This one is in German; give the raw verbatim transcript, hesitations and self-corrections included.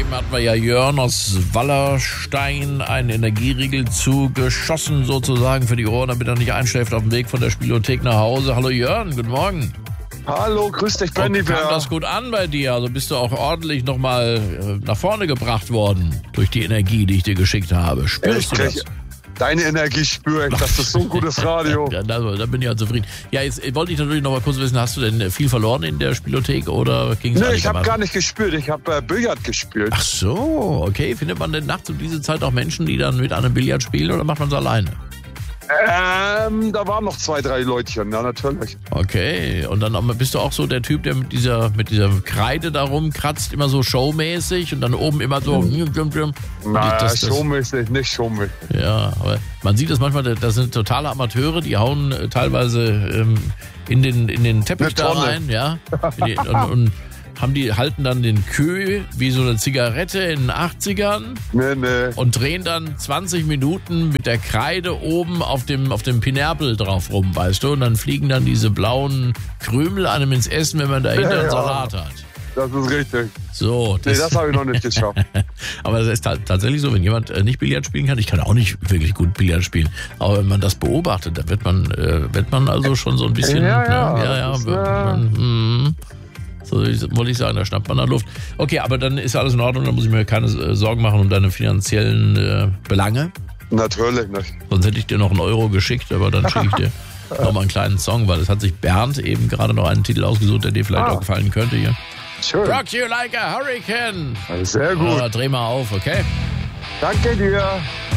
Eben hatten wir ja Jörn aus Wallerstein einen Energieriegel zugeschossen sozusagen für die Ohren, damit er nicht einschläft auf dem Weg von der Spielothek nach Hause. Hallo Jörn, guten Morgen. Hallo, grüß dich, Benny. Und kam das gut an bei dir? Also bist du auch ordentlich nochmal äh, nach vorne gebracht worden durch die Energie, die ich dir geschickt habe. Spürst du das? Deine Energie spüre ich, das ist so ein gutes Radio. Ja, da, da bin ich ja zufrieden. Ja, jetzt wollte ich natürlich noch mal kurz wissen, hast du denn viel verloren in der Spielothek oder ging es Nö, ich habe gar nicht gespielt, ich habe äh, Billard gespielt. Ach so, okay. Findet man denn nachts um diese Zeit auch Menschen, die dann mit einem Billard spielen oder macht man es alleine? Ähm, da waren noch zwei, drei Leutchen, ja natürlich. Okay, und dann bist du auch so der Typ, der mit dieser mit dieser Kreide da rumkratzt, immer so showmäßig und dann oben immer so... Hm. Naja, das, das, showmäßig, nicht showmäßig. Ja, aber man sieht das manchmal, das sind totale Amateure, die hauen äh, teilweise ähm, in den in den Teppich da rein, ja, die, und, und haben die, halten dann den Kö wie so eine Zigarette in den achtzigern nee, nee. und drehen dann zwanzig Minuten mit der Kreide oben auf dem, auf dem Pineapple drauf rum, weißt du? Und dann fliegen dann diese blauen Krümel einem ins Essen, wenn man dahinter ja, einen Salat hat. Das ist richtig. So, das nee, das habe ich noch nicht geschafft. Aber das ist ta- tatsächlich so, wenn jemand äh, nicht Billard spielen kann, ich kann auch nicht wirklich gut Billard spielen, aber wenn man das beobachtet, dann wird man, äh, wird man also schon so ein bisschen... Ja, ja, ne, ja, ja, ist, man, hm, so wollte ich sagen, da schnappt man an Luft. Okay, aber dann ist alles in Ordnung, dann muss ich mir keine äh, Sorgen machen um deine finanziellen äh, Belange. Natürlich nicht. Sonst hätte ich dir noch einen Euro geschickt, aber dann schicke ich dir nochmal einen kleinen Song, weil es hat sich Bernd eben gerade noch einen Titel ausgesucht, der dir vielleicht ah. auch gefallen könnte hier. Schön. Rock you like a hurricane. Sehr gut. Ja, dreh mal auf, okay? Danke dir.